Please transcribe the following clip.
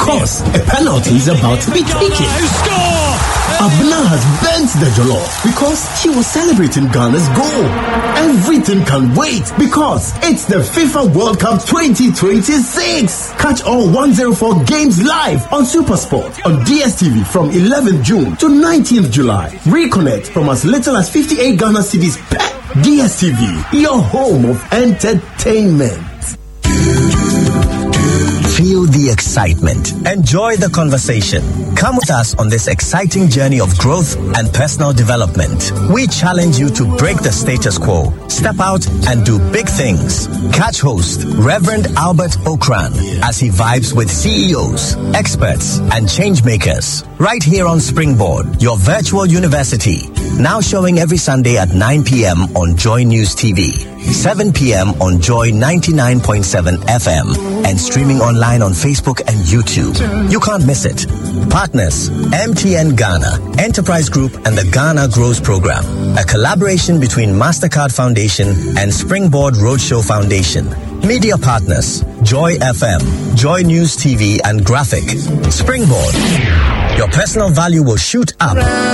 because a penalty is about to be taken. Abna has bent the jollof because she was celebrating Ghana's goal. Everything can wait because it's the FIFA World Cup 2026. Catch all 104 games live on SuperSport on DSTV from 11th June to 19th July. Reconnect from as little as 58 Ghana cedis per DSTV, your home of entertainment. Feel the excitement. Enjoy the conversation. Come with us on this exciting journey of growth and personal development. We challenge you to break the status quo, step out and do big things. Catch host Reverend Albert Okran as he vibes with CEOs, experts, and change makers. Right here on Springboard, your virtual university. Now showing every Sunday at 9 p.m. on Joy News TV, 7 p.m. on Joy 99.7 FM, and streaming online on Facebook and YouTube. You can't miss it. Partners, MTN Ghana, Enterprise Group, and the Ghana Grows Program. A collaboration between MasterCard Foundation and Springboard Roadshow Foundation. Media partners, Joy FM, Joy News TV, and Graphic. Springboard. Your personal value will shoot up.